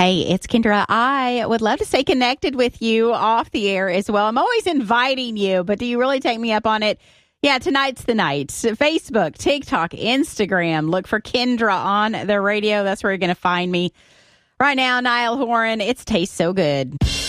Hey, it's Kendra. I would love to stay connected with you off the air as well. I'm always inviting you, but do you really take me up on it? Yeah, tonight's the night. Facebook, TikTok, Instagram. Look for Kendra on the radio. That's where you're going to find me. Right now, Niall Horan, It Tastes So Good.